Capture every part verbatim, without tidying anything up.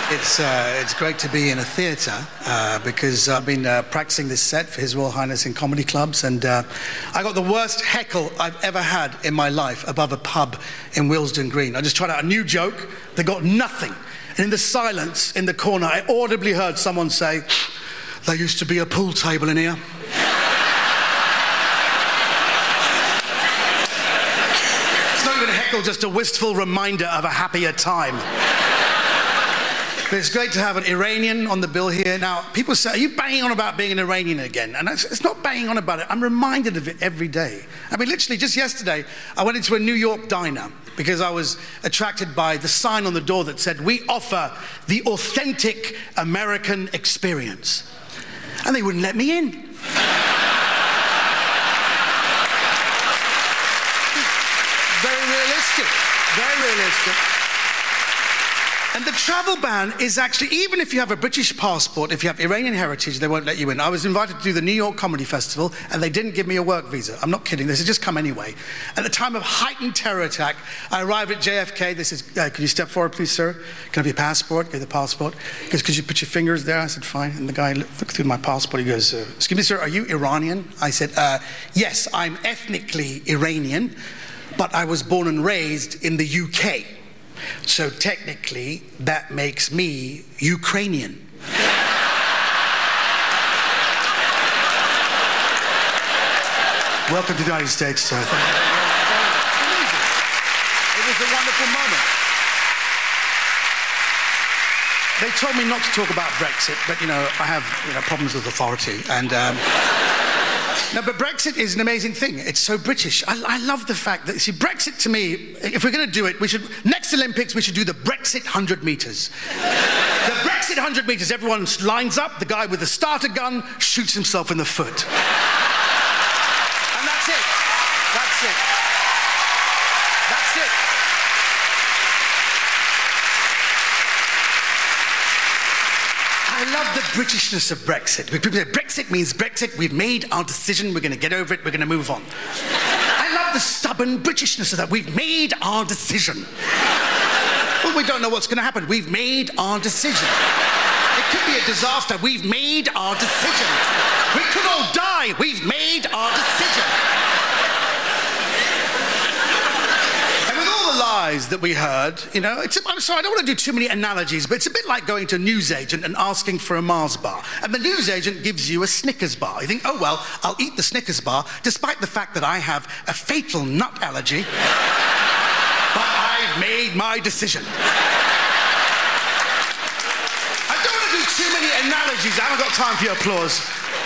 It's uh, it's great to be in a theatre uh, because I've been uh, practicing this set for His Royal Highness in comedy clubs, and uh, I got the worst heckle I've ever had in my life above a pub in Willesden Green. I just tried out a new joke, they got nothing. And in the silence in the corner, I audibly heard someone say, "There used to be a pool table in here." It's not even a heckle, just a wistful reminder of a happier time. But it's great to have an Iranian on the bill here. Now, people say, are you banging on about being an Iranian again? And it's, it's not banging on about it. I'm reminded of it every day. I mean, literally, just yesterday, I went into a New York diner because I was attracted by the sign on the door that said, "We offer the authentic American experience." And they wouldn't let me in. Very realistic. Very realistic. And the travel ban is actually, even if you have a British passport, if you have Iranian heritage, they won't let you in. I was invited to do the New York Comedy Festival, and they didn't give me a work visa. I'm not kidding. They said, just come anyway. At the time of heightened terror attack, I arrived at J F K. They said, uh, could you step forward, please, sir? Can I have your passport? Gave the passport. He goes, could you put your fingers there? I said, fine. And the guy looked through my passport. He goes, uh, excuse me, sir, are you Iranian? I said, uh, yes, I'm ethnically Iranian, but I was born and raised in the U K. So technically, that makes me Ukrainian. Welcome to the United States, sir. It was a wonderful moment. They told me not to talk about Brexit, but, you know, I have you know, problems with authority. And, um, no, but Brexit is an amazing thing. It's so British. I, I love the fact that, see, Brexit to me, if we're going to do it, we should, next Olympics, we should do the Brexit one hundred metres. The Brexit one hundred metres, everyone lines up, the guy with the starter gun shoots himself in the foot. And that's it. That's it. That's it. I love the Britishness of Brexit. People say, Brexit means Brexit, we've made our decision, we're going to get over it, we're going to move on. I love the stubborn Britishness of that. We've made our decision. Well, we don't know what's going to happen. We've made our decision. It could be a disaster. We've made our decision. We could all die. We've made our decision. Lies that we heard, you know, it's, I'm sorry, I don't want to do too many analogies, but it's a bit like going to a newsagent and asking for a Mars bar. And the newsagent gives you a Snickers bar. You think, oh, well, I'll eat the Snickers bar, despite the fact that I have a fatal nut allergy. But I've made my decision. I don't want to do too many analogies. I haven't got time for your applause.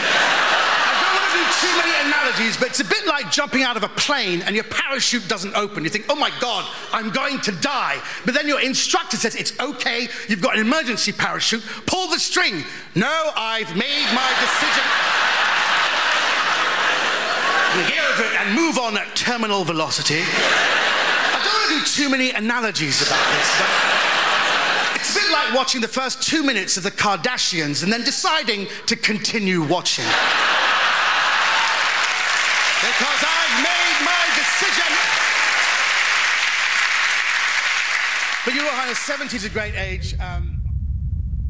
Too many analogies, but it's a bit like jumping out of a plane and your parachute doesn't open. You think, oh my God, I'm going to die. But then your instructor says, it's okay, you've got an emergency parachute, pull the string. No, I've made my decision. Get over it and move on at terminal velocity. I don't want to do too many analogies about this, but it's a bit like watching the first two minutes of the Kardashians and then deciding to continue watching. Because I've made my decision. But Your Royal Highness, seventy is a great age. Um,